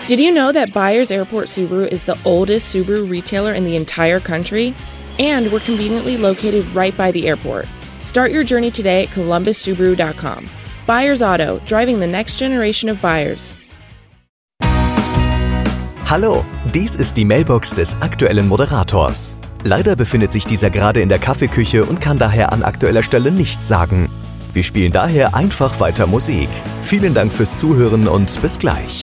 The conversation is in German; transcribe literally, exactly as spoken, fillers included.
Did you know that Byers Airport Subaru is the oldest Subaru retailer in the entire country? And we're conveniently located right by the airport. Start your journey today at columbus subaru dot com. Byers Auto, driving the next generation of buyers. Hallo, dies ist die Mailbox des aktuellen Moderators. Leider befindet sich dieser gerade in der Kaffeeküche und kann daher an aktueller Stelle nichts sagen. Wir spielen daher einfach weiter Musik. Vielen Dank fürs Zuhören und bis gleich.